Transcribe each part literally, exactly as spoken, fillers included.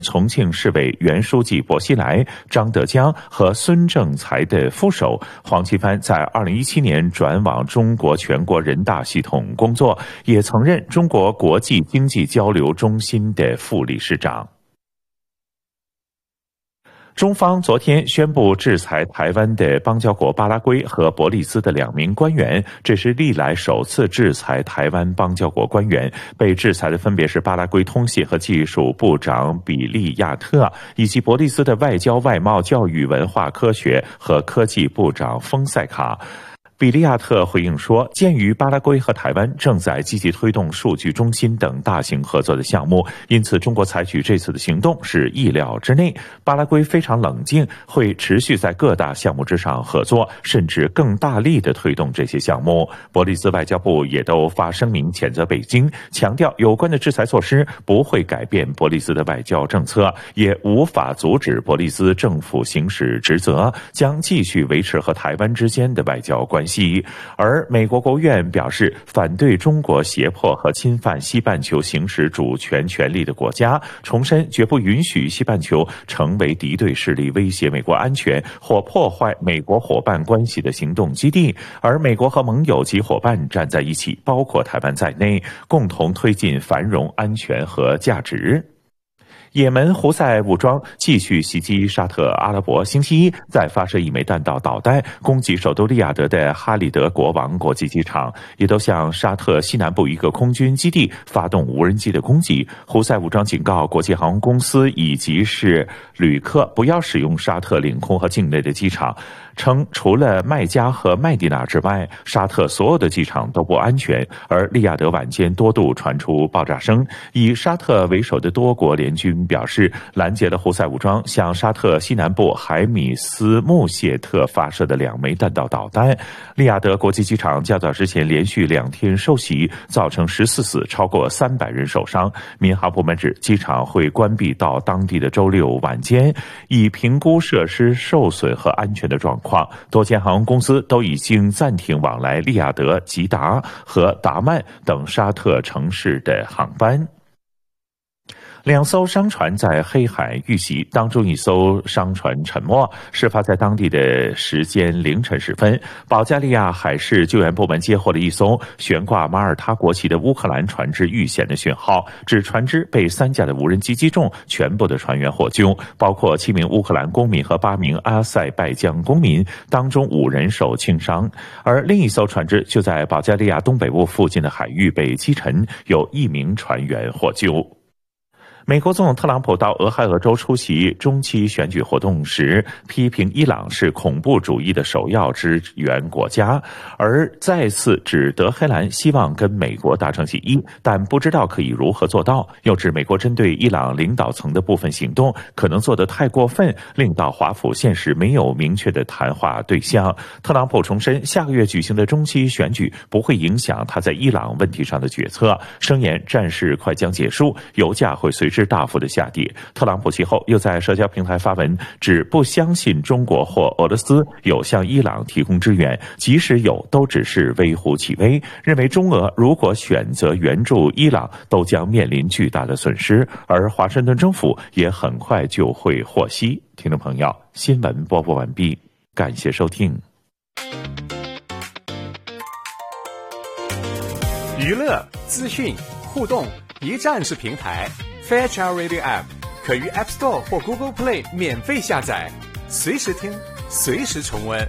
重庆市委原书记薄熙来、张德江和孙政才的副手黄奇帆在二零一七年转往中国全国人大系统工作，也曾任中国国际经济交流中心的副理事长。中方昨天宣布制裁台湾的邦交国巴拉圭和伯利兹的两名官员，这是历来首次制裁台湾邦交国官员。被制裁的分别是巴拉圭通信和技术部长比利亚特，以及伯利兹的外交、外贸、教育、文化、科学和科技部长丰塞卡。比利亚特回应说，鉴于巴拉圭和台湾正在积极推动数据中心等大型合作的项目，因此中国采取这次的行动是意料之内。巴拉圭非常冷静，会持续在各大项目之上合作，甚至更大力地推动这些项目。伯利兹外交部也都发声明谴责北京，强调有关的制裁措施不会改变伯利兹的外交政策，也无法阻止伯利兹政府行使职责，将继续维持和台湾之间的外交关系。而美国国务院表示，反对中国胁迫和侵犯西半球行使主权权利的国家，重申绝不允许西半球成为敌对势力威胁美国安全或破坏美国伙伴关系的行动基地。而美国和盟友及伙伴站在一起，包括台湾在内，共同推进繁荣、安全和价值。也门胡塞武装继续袭击沙特阿拉伯，星期一再发射一枚弹道导弹，攻击首都利雅得的哈里德国王国际机场，也都向沙特西南部一个空军基地发动无人机的攻击。胡塞武装警告国际航空公司以及是旅客不要使用沙特领空和境内的机场，称除了麦加和麦地那之外，沙特所有的机场都不安全。而利雅得晚间多度传出爆炸声，以沙特为首的多国联军表示拦截了胡塞武装向沙特西南部海米斯穆谢特发射的两枚弹道导弹。利雅得国际机场较早之前连续两天受袭，造成十四死，超过三百人受伤。民航部门指机场会关闭到当地的周六晚间，以评估设施受损和安全的状况。多间航空公司都已经暂停往来利雅得、吉达和达曼等沙特城市的航班。两艘商船在黑海遇袭，当中一艘商船沉没。事发在当地的时间凌晨时分，保加利亚海事救援部门接获了一艘悬挂马耳他国旗的乌克兰船只遇险的讯号，指船只被三架的无人机击中，全部的船员获救，包括七名乌克兰公民和八名阿塞拜疆公民，当中五人受轻伤。而另一艘船只就在保加利亚东北部附近的海域被击沉，有一名船员获救。美国总统特朗普到俄亥俄州出席中期选举活动时，批评伊朗是恐怖主义的首要支援国家，而再次指德黑兰希望跟美国达成协议，但不知道可以如何做到。又指美国针对伊朗领导层的部分行动可能做得太过分，令到华府现时没有明确的谈话对象。特朗普重申，下个月举行的中期选举不会影响他在伊朗问题上的决策，声言战事快将结束，油价会随之大幅的下跌。特朗普其后又在社交平台发文，指不相信中国或俄罗斯有向伊朗提供支援，即使有都只是微乎其微，认为中俄如果选择援助伊朗都将面临巨大的损失，而华盛顿政府也很快就会获悉。听众朋友，新闻播报完毕，感谢收听。 娱乐、资讯、互动一站式平台Fairchild Radio App 可于 App Store 或 Google Play 免费下载，随时听，随时重温。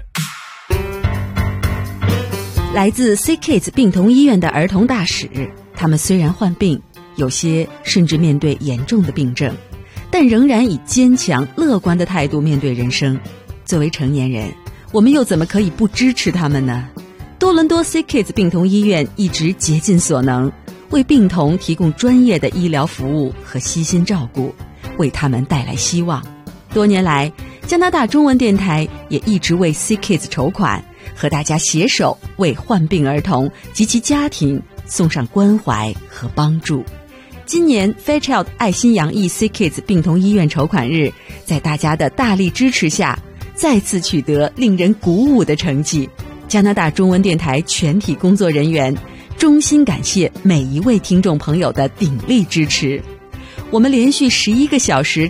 来自 C Kids 病童医院的儿童大使，他们虽然患病，有些甚至面对严重的病症，但仍然以坚强乐观的态度面对人生。作为成年人，我们又怎么可以不支持他们呢？多伦多 C Kids 病童医院一直竭尽所能，为病童提供专业的医疗服务和悉心照顾，为他们带来希望。多年来，加拿大中文电台也一直为 C Kids 筹款，和大家携手为患病儿童及其家庭送上关怀和帮助。今年 Fairchild 爱心洋溢 C Kids 病童医院筹款日，在大家的大力支持下，再次取得令人鼓舞的成绩。加拿大中文电台全体工作人员衷心感谢每一位听众朋友的鼎力支持。 我们连续十一个小时